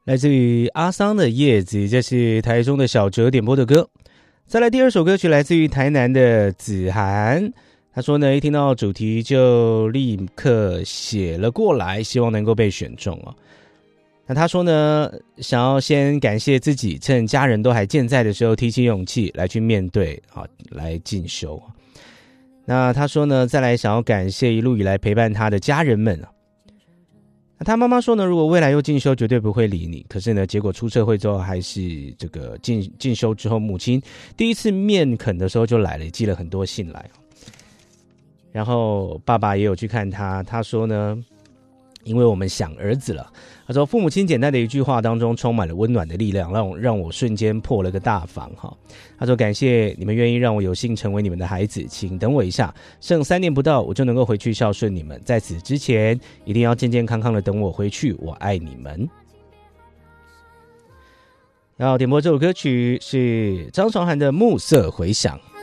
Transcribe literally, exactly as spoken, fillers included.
来自于阿桑的叶子，这是台中的小哲点播的歌。再来第二首歌曲来自于台南的子涵，他说呢，一听到主题就立刻写了过来，希望能够被选中哦。那他说呢，想要先感谢自己，趁家人都还健在的时候，提起勇气来去面对，好来进修。那他说呢，再来想要感谢一路以来陪伴他的家人们。那他妈妈说呢，如果未来又进修，绝对不会理你。可是呢，结果出社会之后，还是这个进进修之后，母亲第一次面恳的时候就来了，寄了很多信来。然后爸爸也有去看他，他说呢，因为我们想儿子了。他说父母亲简单的一句话当中充满了温暖的力量，让我让我瞬间破了个大防哈。他说感谢你们愿意让我有幸成为你们的孩子，请等我一下，剩三年不到我就能够回去孝顺你们，在此之前一定要健健康康的等我回去，我爱你们。要点播这首歌曲是张韶涵的《暮色回响》。